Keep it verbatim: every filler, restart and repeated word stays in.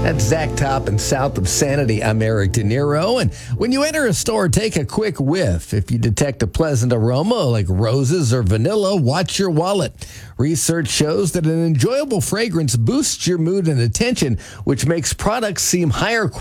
That's Zach Top and South of Sanity. I'm Eric De Niro. And when you enter a store, take a quick whiff. If you detect a pleasant aroma like roses or vanilla, watch your wallet. Research shows that an enjoyable fragrance boosts your mood and attention, which makes products seem higher quality.